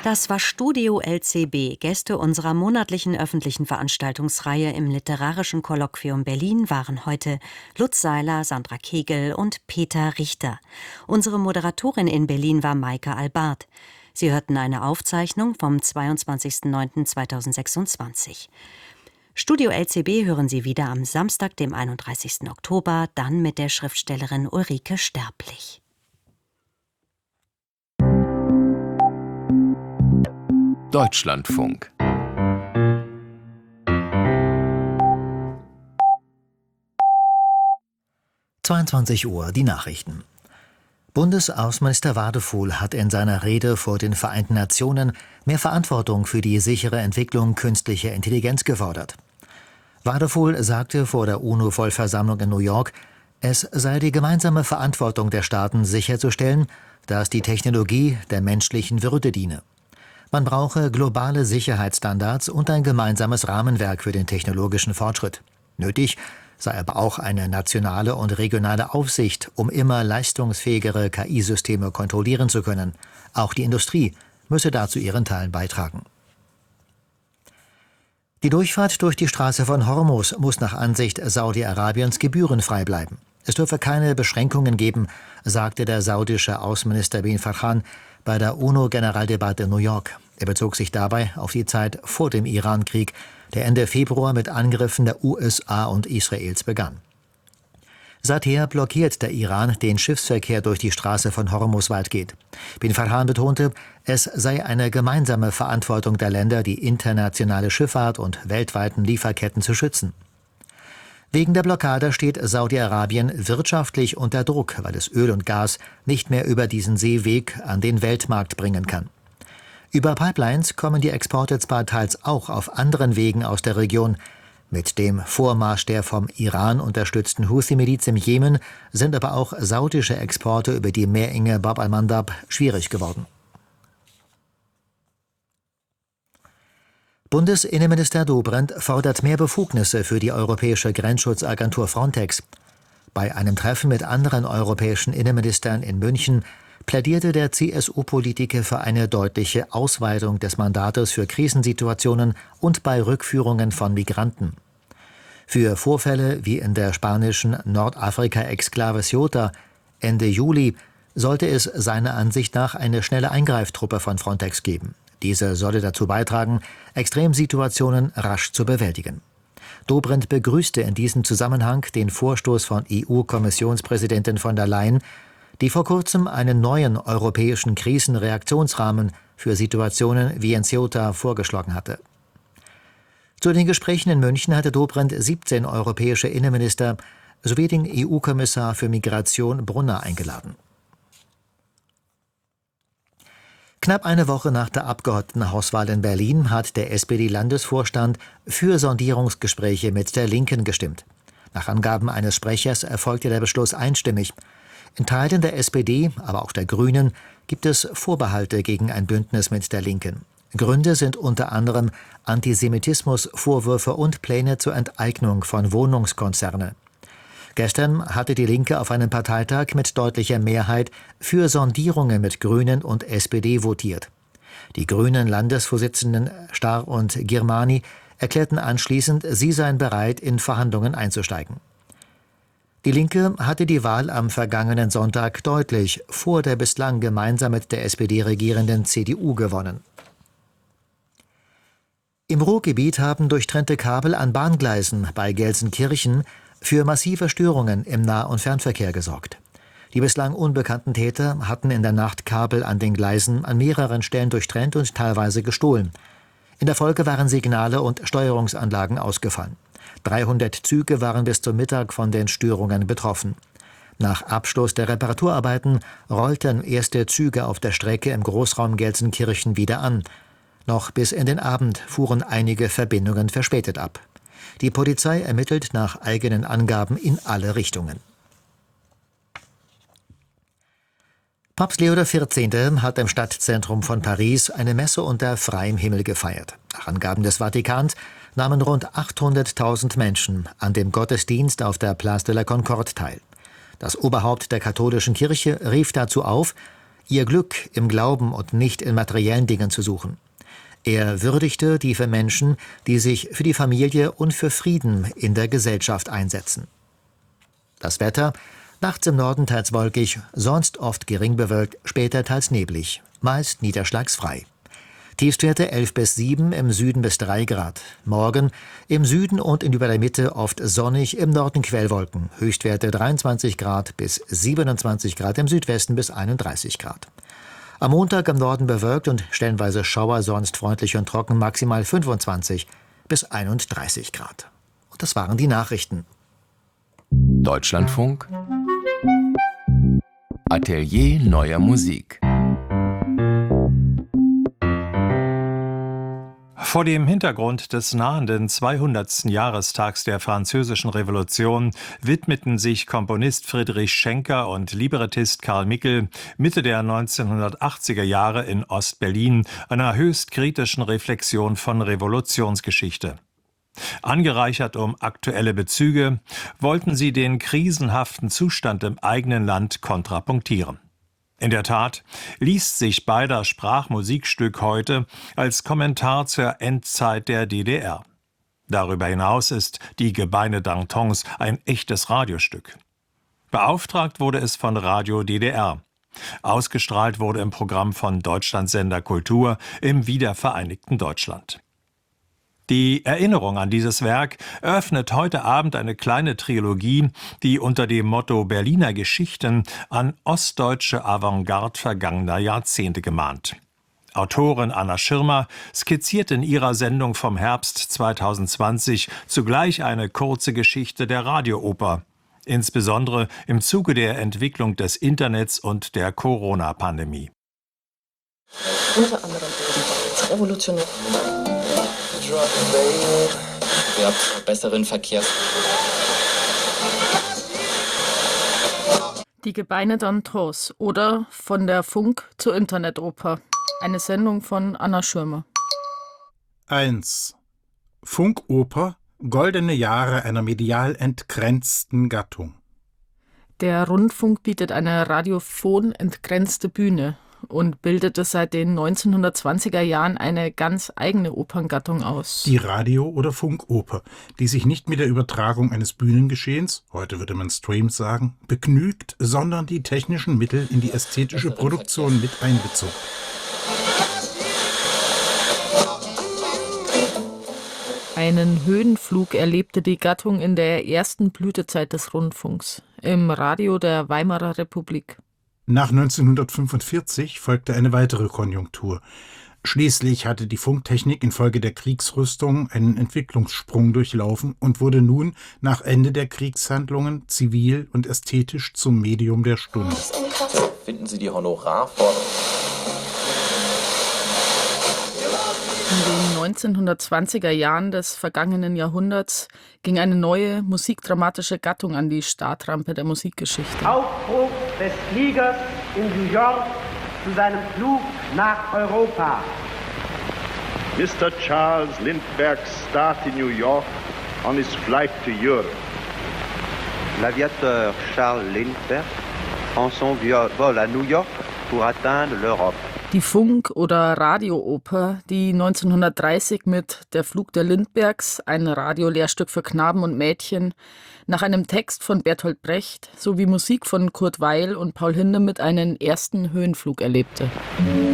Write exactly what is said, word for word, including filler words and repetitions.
Das war Studio L C B. Gäste unserer monatlichen öffentlichen Veranstaltungsreihe im Literarischen Kolloquium Berlin waren heute Lutz Seiler, Sandra Kegel und Peter Richter. Unsere Moderatorin in Berlin war Maike Albart. Sie hörten eine Aufzeichnung vom zweiundzwanzigsten neunten zweitausendsechsundzwanzig. Studio L C B hören Sie wieder am Samstag, dem einunddreißigsten Oktober, dann mit der Schriftstellerin Ulrike Sterblich. Deutschlandfunk. zweiundzwanzig Uhr, die Nachrichten. Bundesaußenminister Wadefuhl hat in seiner Rede vor den Vereinten Nationen mehr Verantwortung für die sichere Entwicklung künstlicher Intelligenz gefordert. Wadefuhl sagte vor der UNO-Vollversammlung in New York, es sei die gemeinsame Verantwortung der Staaten sicherzustellen, dass die Technologie der menschlichen Würde diene. Man brauche globale Sicherheitsstandards und ein gemeinsames Rahmenwerk für den technologischen Fortschritt. Nötig sei aber auch eine nationale und regionale Aufsicht, um immer leistungsfähigere K I-Systeme kontrollieren zu können. Auch die Industrie müsse dazu ihren Teil beitragen. Die Durchfahrt durch die Straße von Hormuz muss nach Ansicht Saudi-Arabiens gebührenfrei bleiben. Es dürfe keine Beschränkungen geben, sagte der saudische Außenminister bin Farhan bei der UNO-Generaldebatte in New York. Er bezog sich dabei auf die Zeit vor dem Iran-Krieg, der Ende Februar mit Angriffen der U S A und Israels begann. Seither blockiert der Iran den Schiffsverkehr durch die Straße von Hormuz weitgehend. Bin Farhan betonte, es sei eine gemeinsame Verantwortung der Länder, die internationale Schifffahrt und weltweiten Lieferketten zu schützen. Wegen der Blockade steht Saudi-Arabien wirtschaftlich unter Druck, weil es Öl und Gas nicht mehr über diesen Seeweg an den Weltmarkt bringen kann. Über Pipelines kommen die Exporte zwar teils auch auf anderen Wegen aus der Region. Mit dem Vormarsch der vom Iran unterstützten Houthi-Miliz im Jemen sind aber auch saudische Exporte über die Meerenge Bab al-Mandab schwierig geworden. Bundesinnenminister Dobrindt fordert mehr Befugnisse für die europäische Grenzschutzagentur Frontex. Bei einem Treffen mit anderen europäischen Innenministern in München plädierte der C S U-Politiker für eine deutliche Ausweitung des Mandates für Krisensituationen und bei Rückführungen von Migranten. Für Vorfälle wie in der spanischen Nordafrika-Exklave Ceuta Ende Juli sollte es seiner Ansicht nach eine schnelle Eingreiftruppe von Frontex geben. Diese solle dazu beitragen, Extremsituationen rasch zu bewältigen. Dobrindt begrüßte in diesem Zusammenhang den Vorstoß von E U-Kommissionspräsidentin von der Leyen, die vor kurzem einen neuen europäischen Krisenreaktionsrahmen für Situationen wie in Ceuta vorgeschlagen hatte. Zu den Gesprächen in München hatte Dobrindt siebzehn europäische Innenminister sowie den E U-Kommissar für Migration Brunner eingeladen. Knapp eine Woche nach der Abgeordnetenhauswahl in Berlin hat der S P D-Landesvorstand für Sondierungsgespräche mit der Linken gestimmt. Nach Angaben eines Sprechers erfolgte der Beschluss einstimmig. In Teilen der S P D, aber auch der Grünen, gibt es Vorbehalte gegen ein Bündnis mit der Linken. Gründe sind unter anderem Antisemitismus, Vorwürfe und Pläne zur Enteignung von Wohnungskonzernen. Gestern hatte die Linke auf einem Parteitag mit deutlicher Mehrheit für Sondierungen mit Grünen und S P D votiert. Die grünen Landesvorsitzenden Starr und Girmani erklärten anschließend, sie seien bereit, in Verhandlungen einzusteigen. Die Linke hatte die Wahl am vergangenen Sonntag deutlich vor der bislang gemeinsam mit der S P D regierenden C D U gewonnen. Im Ruhrgebiet haben durchtrennte Kabel an Bahngleisen bei Gelsenkirchen für massive Störungen im Nah- und Fernverkehr gesorgt. Die bislang unbekannten Täter hatten in der Nacht Kabel an den Gleisen an mehreren Stellen durchtrennt und teilweise gestohlen. In der Folge waren Signale und Steuerungsanlagen ausgefallen. dreihundert Züge waren bis zum Mittag von den Störungen betroffen. Nach Abschluss der Reparaturarbeiten rollten erste Züge auf der Strecke im Großraum Gelsenkirchen wieder an. Noch bis in den Abend fuhren einige Verbindungen verspätet ab. Die Polizei ermittelt nach eigenen Angaben in alle Richtungen. Papst Leo der vierzehnte. Hat im Stadtzentrum von Paris eine Messe unter freiem Himmel gefeiert. Nach Angaben des Vatikans nahmen rund achthunderttausend Menschen an dem Gottesdienst auf der Place de la Concorde teil. Das Oberhaupt der katholischen Kirche rief dazu auf, ihr Glück im Glauben und nicht in materiellen Dingen zu suchen. Er würdigte die für Menschen, die sich für die Familie und für Frieden in der Gesellschaft einsetzen. Das Wetter: nachts im Norden teils wolkig, sonst oft gering bewölkt, später teils neblig, meist niederschlagsfrei. Tiefstwerte elf bis sieben, im Süden bis drei Grad. Morgen im Süden und in über der Mitte oft sonnig, im Norden Quellwolken. Höchstwerte dreiundzwanzig Grad bis siebenundzwanzig Grad, im Südwesten bis einunddreißig Grad. Am Montag im Norden bewölkt und stellenweise Schauer, sonst freundlich und trocken, maximal fünfundzwanzig bis einunddreißig Grad. Und das waren die Nachrichten. Deutschlandfunk Atelier neuer Musik. Vor dem Hintergrund des nahenden zweihundertsten Jahrestags der Französischen Revolution widmeten sich Komponist Friedrich Schenker und Librettist Karl Mickel Mitte der neunzehnhundertachtziger Jahre in Ost-Berlin einer höchst kritischen Reflexion von Revolutionsgeschichte. Angereichert um aktuelle Bezüge, wollten sie den krisenhaften Zustand im eigenen Land kontrapunktieren. In der Tat liest sich beider Sprachmusikstück heute als Kommentar zur Endzeit der D D R. Darüber hinaus ist Die Gebeine d'Antons ein echtes Radiostück. Beauftragt wurde es von Radio D D R. Ausgestrahlt wurde im Programm von Deutschlandsender Kultur im wiedervereinigten Deutschland. Die Erinnerung an dieses Werk eröffnet heute Abend eine kleine Trilogie, die unter dem Motto Berliner Geschichten an ostdeutsche Avantgarde vergangener Jahrzehnte gemahnt. Autorin Anna Schirmer skizziert in ihrer Sendung vom Herbst zweitausendzwanzig zugleich eine kurze Geschichte der Radiooper, insbesondere im Zuge der Entwicklung des Internets und der Corona-Pandemie. Unter anderem revolutionär. Ihr habt besseren Verkehrs... Die Gebeine d'Antons oder Von der Funk zur Internetoper. Eine Sendung von Anna Schirmer. eins. Funkoper, goldene Jahre einer medial entgrenzten Gattung. Der Rundfunk bietet eine radiophon entgrenzte Bühne und bildete seit den neunzehnhundertzwanziger Jahren eine ganz eigene Operngattung aus. Die Radio- oder Funkoper, die sich nicht mit der Übertragung eines Bühnengeschehens, heute würde man Streams sagen, begnügt, sondern die technischen Mittel in die ästhetische Produktion mit einbezog. Einen Höhenflug erlebte die Gattung in der ersten Blütezeit des Rundfunks, im Radio der Weimarer Republik. Nach neunzehnhundertfünfundvierzig folgte eine weitere Konjunktur. Schließlich hatte die Funktechnik infolge der Kriegsrüstung einen Entwicklungssprung durchlaufen und wurde nun nach Ende der Kriegshandlungen zivil und ästhetisch zum Medium der Stunde. Finden Sie die Honorarforderung? In den neunzehnhundertzwanziger Jahren des vergangenen Jahrhunderts ging eine neue musikdramatische Gattung an die Startrampe der Musikgeschichte. Aufbruch des Fliegers in New York zu seinem Flug nach Europa. Mister Charles Lindbergh's start in New York on his flight to Europe. L'aviateur Charles Lindbergh prend son vol à New York pour atteindre l'Europe. Die Funk- oder Radiooper, die neunzehnhundertdreißig mit Der Flug der Lindberghs, ein Radiolehrstück für Knaben und Mädchen, nach einem Text von Bertolt Brecht sowie Musik von Kurt Weill und Paul Hindemith einen ersten Höhenflug erlebte.